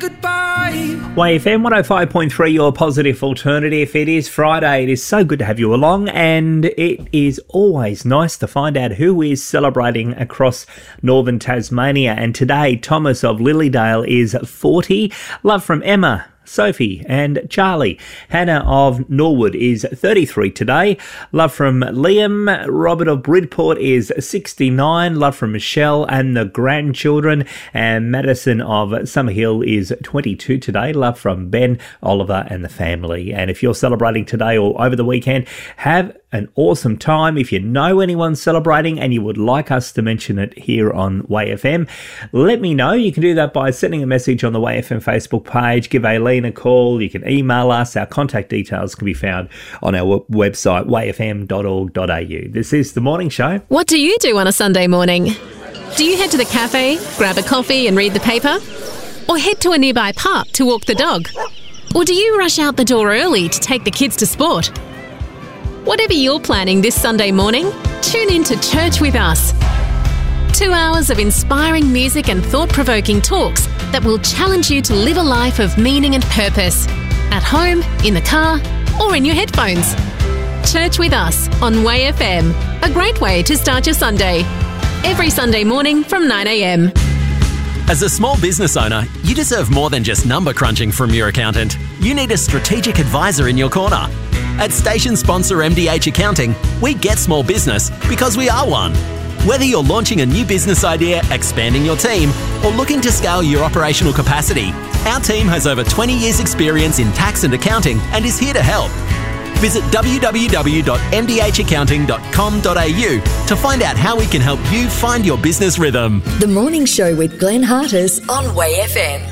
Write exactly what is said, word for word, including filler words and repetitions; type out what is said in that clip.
goodbye. Y F M one oh five point three, your positive alternative. It is Friday. It is so good to have you along, and it is always nice to find out who is celebrating across northern Tasmania. And today, Thomas of Lilydale is forty. Love from Emma, Sophie and Charlie. Hannah of Norwood is thirty-three today. Love from Liam. Robert of Bridport is sixty-nine. Love from Michelle and the grandchildren. And Madison of Summerhill is twenty-two today. Love from Ben, Oliver and the family. And if you're celebrating today or over the weekend, have an awesome time. If you know anyone celebrating and you would like us to mention it here on Y F M, let me know. You can do that by sending a message on the Y F M Facebook page. Give Aileen a call. You can email us. Our contact details can be found on our w- website, y f m dot org dot a u. This is The Morning Show. What do you do on a Sunday morning? Do you head to the cafe, grab a coffee and read the paper? Or head to a nearby park to walk the dog? Or do you rush out the door early to take the kids to sport? Whatever you're planning this Sunday morning, tune in to Church with Us. Two hours of inspiring music and thought-provoking talks that will challenge you to live a life of meaning and purpose. At home, in the car, or in your headphones. Church with Us on Y F M. A great way to start your Sunday. Every Sunday morning from nine a m. As a small business owner, you deserve more than just number crunching from your accountant. You need a strategic advisor in your corner. At station sponsor M D H Accounting, we get small business because we are one. Whether you're launching a new business idea, expanding your team, or looking to scale your operational capacity, our team has over twenty years experience in tax and accounting and is here to help. Visit w w w dot m d h accounting dot com dot a u to find out how we can help you find your business rhythm. The Morning Show with Glenn Hartis on Y F M.